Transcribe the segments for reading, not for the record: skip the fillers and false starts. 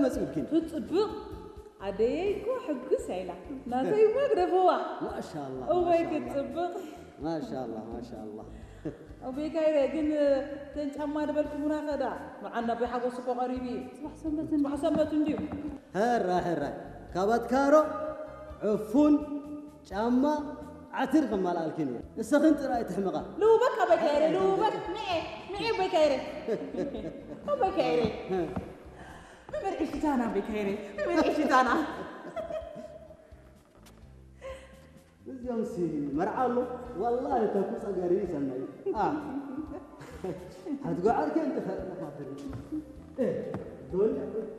مسؤول كين تطبق عديكو حقس عيلا ناتي ما قرفوا ما شاء الله أو بيك تطبق ما شاء الله ما شاء الله أو بيك يرجن تنجمع دبلكم هنا معنا بحاجة سوق قريبي صبح سمت نديو هرا كابت كارو عفون جامع عتر غمال الكنية السخنت رأي تحمقة لو بك بكيري لو بك معي بكيري هو بكيري من إيشتانا بكيري من إيشتانا يوم سيدي مرعالو والله تكوس أجاري سناي هتقول عارك أنت خاطر إيه دول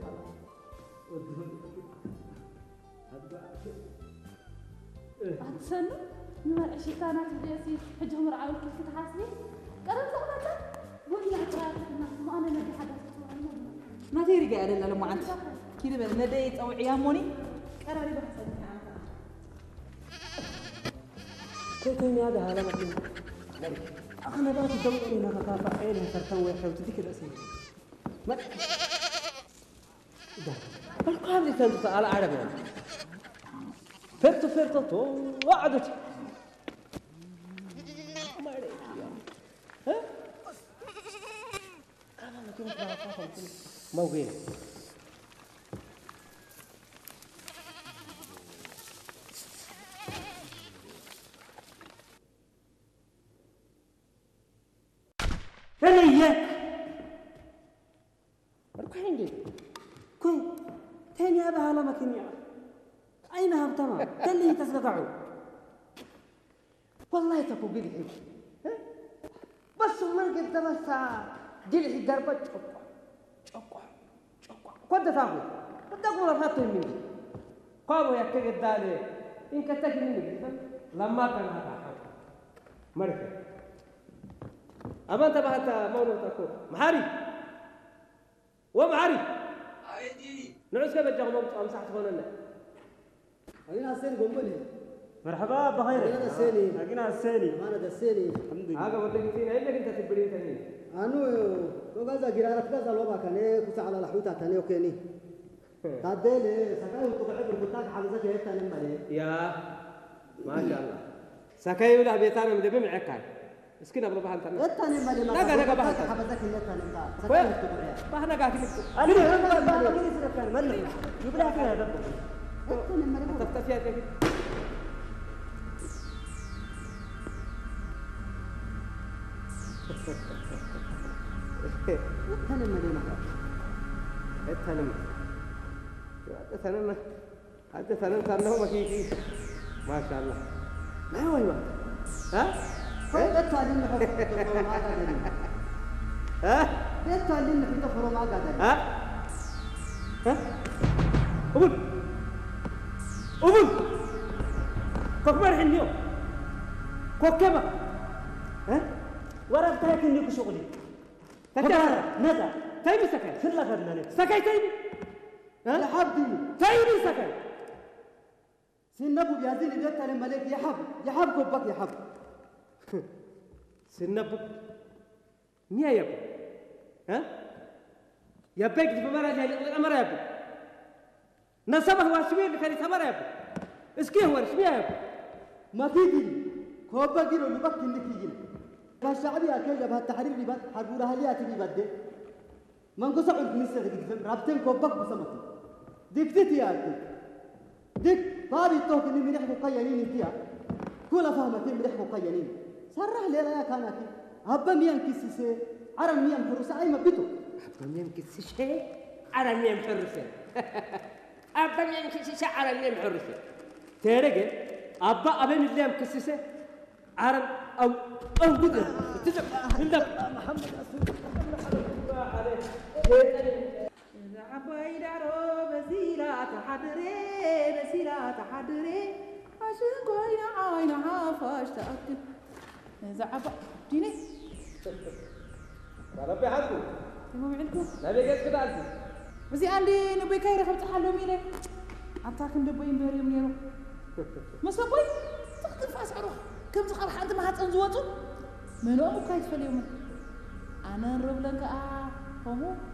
أحسن ما إيشتانا تجلسي حجهم مرعاول كيف تحاسبي قرن زغمته ولا أقرأ ما أنا نبي حدا ما تيري قاعد إلا لما عند كذا بدنا أو عياموني قراري بحسن كيفني هذا ما كنت أنا بقى تدور إنها كافة عينها سرطان ويحيى وتذكر أسمي ما ده القام اللي تنطط على عربي فرتو وعدت ما عليك ها أنا ما كنت بعرف موقين هنيك بركين دي كوي تاني هذا على مكان أينها بتمام تلي تسقطعوا والله تكو قلحي بس ما قلت بس قلحي دربة شقة كنت تاخذ كنت أقول أفاتي مني قاموا يكتب الدالي إن كتك مني لما كان هذا مركب أما أنت بحث مولو تكون محاري ومحاري نعوز كيف الجغم أمسح تخوننا أنا السيني قنبلي مرحبا بخير أنا السيني أنا السيني أنا السيني الحمد لله هذا ودك فينا إنك أنت تبرين تاني أنا كذا جيرانك كذا لو بكني كوسا على لحوتها تاني وكني تادل سكاي وتقعد بالبطاق حافظك هيك تاني مالي يا ما شاء الله سكاي ولا بيتانا مدبي معك هاي مسكين أبو بحال تاني التاني مالي ما نجا بحال حافظك هيك تاني سكاي بحنا قاعد أنا كذي سيرك كان مالي يبلع فيها هذا التاني مالي تفتح كده التاني مالي التنم كأنه مكيكي ما شاء الله أيوة ها؟ التاني اللي حفظه ما قادر ها؟ التاني اللي حفظه ما قادر ها؟ أبول كوكبر حنيو كوكبة ها؟ ورا بتاعك إني كشغلي تكار نزا تايب سكاي سلا فدنا سكاي تايب يا حبدي تايب سكاي سنبو بيازين إذا تاني ملك يا حب كوبك يا حب سنبو ميا يابو ها؟ يابك في مرة جاي أمر يابو نصبه واسمين كان يتمر يابو اسكيه هو اسميه يابو ما تيجي كوبك يرو لبك إنك يجي فالشعبي أكل جبهة التحرير لبد حرورها لي أتبي بدي من قصة عند مصر ديك رابطين كوبك بسمتي ديك تيجي أكل ديك بابي توك إني منحكو قيانين فيها كل فهمتين منحكو قيانين سرح لي لا كانك هبا ميان كيسيسي عرم ميان حروسة أي ما بيتو أبا ميم كسيشة على ميم حرسة أبا ميم كسيشة على ميم حرسة ترجع أبا ميم كسيشة عرب أو قدر تجب عندك محمد رسول الله عليه عبايدارو بزيرة تحضري عشان قاينا عاينا عافاش تأكل زعبا ديني ربي عنكم تمام عندكم نبي قد كده عندي بس عندي نبي كايرة خبط حلو ميلة عطاك ندبي مباري منيرو ما سبوي تخطف أسعره كم تخرج حد ما هتنزوته منو أبو كايت في اليوم أنا نرب لك همو